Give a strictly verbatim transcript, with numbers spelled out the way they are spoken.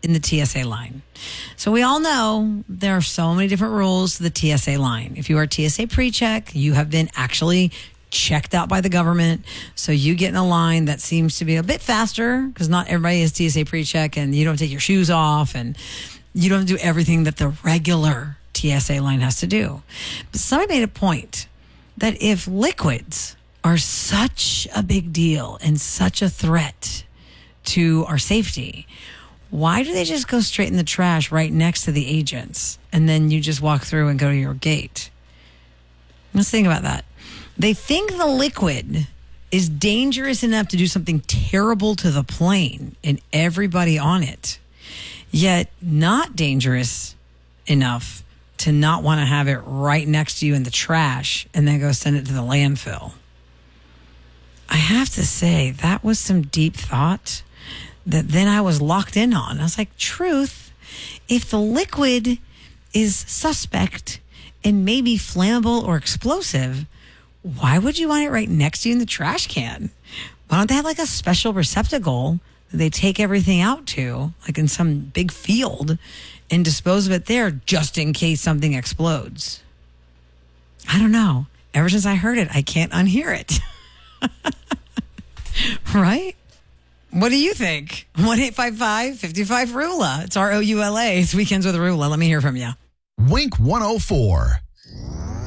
in the T S A line. So we all know there are so many different rules to the T S A line. If you are T S A pre-check, you have been actually checked out by the government. So you get in a line that seems to be a bit faster because not everybody is T S A pre-check, and you don't take your shoes off and you don't do everything that the regular T S A line has to do. But somebody made a point that if liquids are such a big deal and such a threat to our safety, why do they just go straight in the trash right next to the agents and then you just walk through and go to your gate? Let's think about that. They think the liquid is dangerous enough to do something terrible to the plane and everybody on it, yet not dangerous enough to not want to have it right next to you in the trash and then go send it to the landfill. I have to say, that was some deep thought that then I was locked in on. I was like, truth, if the liquid is suspect and maybe flammable or explosive, why would you want it right next to you in the trash can? Why don't they have like a special receptacle that they take everything out to, like in some big field, and dispose of it there just in case something explodes? I don't know. Ever since I heard it, I can't unhear it. Right? What do you think? one eight five five, five five, R U L A. It's R O U L A. It's Weekends with Rula. Let me hear from you. Wink one oh four.